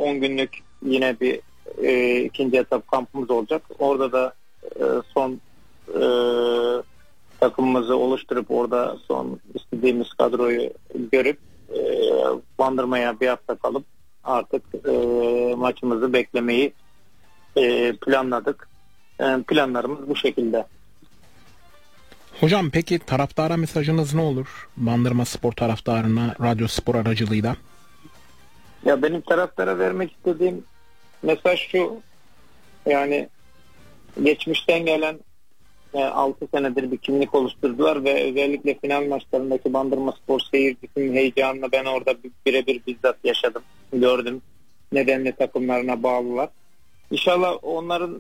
10 günlük yine bir ikinci etap kampımız olacak. Orada da son takımımızı oluşturup orada son istediğimiz kadroyu görüp Bandırma'ya bir hafta kalıp artık maçımızı beklemeyi planladık. Planlarımız bu şekilde. Hocam peki taraftara mesajınız ne olur? Bandırma Spor taraftarına Radyo Spor aracılığıyla. Ya benim taraftara vermek istediğim mesaj şu. Yani geçmişten gelen 6 senedir bir kimlik oluşturdular ve özellikle final maçlarındaki Bandırma Spor seyircisinin heyecanını ben orada birebir bizzat yaşadım, gördüm. Nedenli takımlarına bağlılar. İnşallah onların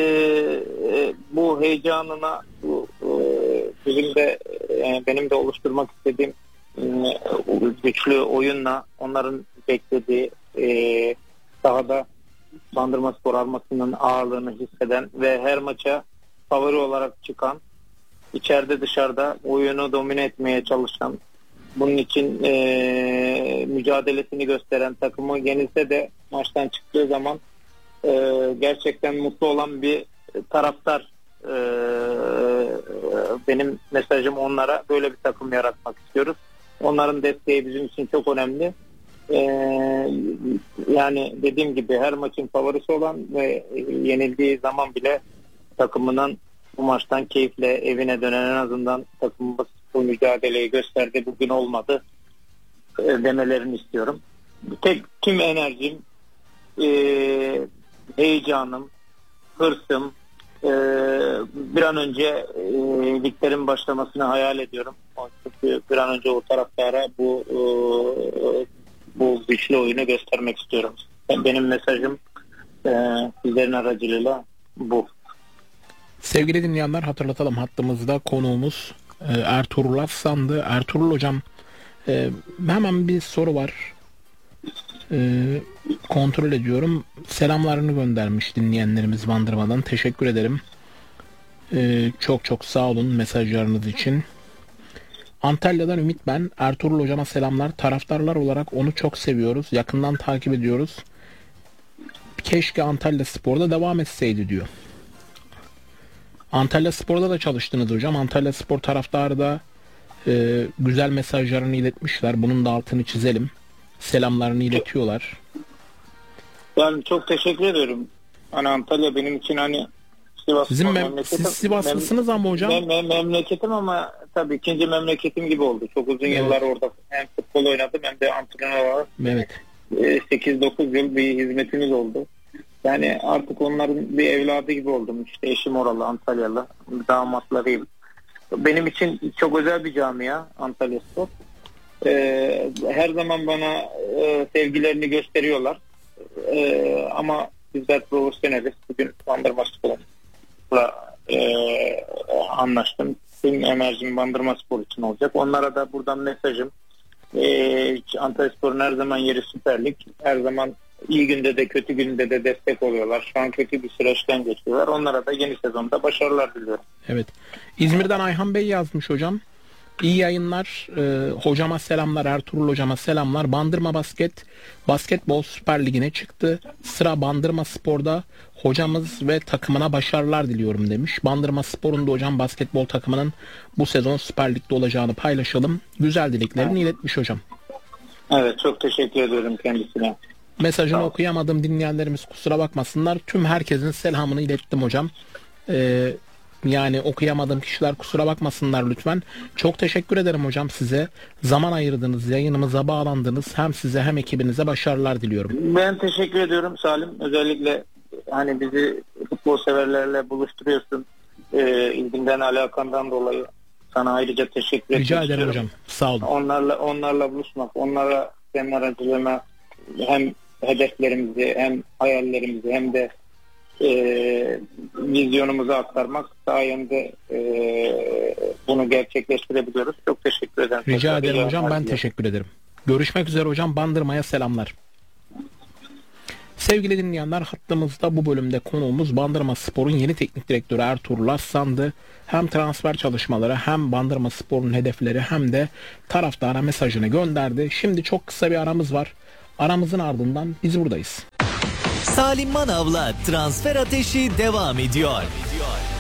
bu heyecanına bizim de benim de oluşturmak istediğim güçlü oyunla onların beklediği sahada Bandırma Spor armasının ağırlığını hisseden ve her maça favori olarak çıkan, içeride dışarıda oyunu domine etmeye çalışan, bunun için mücadelesini gösteren, takımı yenilse de maçtan çıktığı zaman gerçekten mutlu olan bir taraftar. Benim mesajım onlara, böyle bir takım yaratmak istiyoruz. Onların desteği bizim için çok önemli. Yani dediğim gibi her maçın favorisi olan ve yenildiği zaman bile takımının bu maçtan keyifle evine dönen, en azından takımımız bu mücadeleyi gösterdi, bugün olmadı demelerini istiyorum. Tüm enerjim, heyecanım, hırsım, bir an önce liglerin başlamasını hayal ediyorum. Çünkü bir an önce o taraftara bu güçlü oyunu göstermek istiyorum. Benim mesajım sizlerin aracılığıyla bu. Sevgili dinleyenler, hatırlatalım, hattımızda konuğumuz Ertuğrul Aslan'dı. Ertuğrul hocam, hemen bir soru var. Kontrol ediyorum. Selamlarını göndermiş dinleyenlerimiz Bandırma'dan. Teşekkür ederim. Çok çok sağ olun mesajlarınız için. Antalya'dan Ümit ben. Ertuğrul hocama selamlar. Taraftarlar olarak onu çok seviyoruz. Yakından takip ediyoruz. Keşke Antalya Spor'da devam etseydi diyor. Antalya Spor'da da çalıştınız hocam. Antalya Spor taraftarı da güzel mesajlarını iletmişler. Bunun da altını çizelim. Selamlarını iletiyorlar. Ben çok teşekkür ediyorum. Hani Antalya benim için hani siz Sivaslısınız ama hocam. Memleketim ama tabii ikinci memleketim gibi oldu. Çok uzun yıllar orada hem futbol oynadım hem de antrenör olarak. Evet. 8-9 yıl bir hizmetimiz oldu. Yani artık onların bir evladı gibi oldum. İşte eşim oralı, Antalyalı, damatlarıyım. Benim için çok özel bir camia Antalya Spor. Her zaman bana sevgilerini gösteriyorlar. Ama bizler profesyoneliz. Bugün Bandırma Spor'la anlaştım. Tüm enerjim Bandırma Spor için olacak. Onlara da buradan mesajım. Antalya Spor'un her zaman yeri Süper Lig. Her zaman iyi günde de kötü günde de destek oluyorlar. Şu an kötü bir süreçten geçiyorlar. Onlara da yeni sezonda başarılar diliyorum. Evet. İzmir'den Ayhan Bey yazmış hocam. İyi yayınlar. Hocama selamlar. Ertuğrul hocama selamlar. Bandırma Basketbol Süper Ligi'ne çıktı. Sıra Bandırma Spor'da. Hocamız ve takımına başarılar diliyorum demiş. Bandırma Spor'un da hocam basketbol takımının bu sezon Süper Lig'de olacağını paylaşalım. Güzel dileklerini iletmiş hocam. Evet, çok teşekkür ediyorum kendisine. Mesajını okuyamadım, dinleyenlerimiz kusura bakmasınlar. Tüm herkesin selamını ilettim hocam. Yani okuyamadığım kişiler kusura bakmasınlar lütfen. Çok teşekkür ederim hocam size. Zaman ayırdınız, yayınımıza bağlandınız. Hem size hem ekibinize başarılar diliyorum. Ben teşekkür ediyorum Salim. Özellikle hani bizi futbol severlerle buluşturuyorsun. İlginden, alakandan dolayı sana ayrıca teşekkür ederim. Rica ederim hocam. Sağ olun. Onlarla buluşmak, onlara senin aracılığına hem hedeflerimizi hem hayallerimizi hem de vizyonumuzu aktarmak sayende bunu gerçekleştirebiliyoruz. Çok teşekkür ederim. Rica ederim hocam. Ben teşekkür ederim. Görüşmek üzere hocam. Bandırma'ya selamlar. Sevgili dinleyenler, hattımızda bu bölümde konuğumuz Bandırma Spor'un yeni teknik direktörü Ertuğrul Aslan'dı. Hem transfer çalışmaları hem Bandırma Spor'un hedefleri hem de taraftara mesajını gönderdi. Şimdi çok kısa bir aramız var. Aramızın ardından biz buradayız. Salim Manav'la Transfer Ateşi devam ediyor.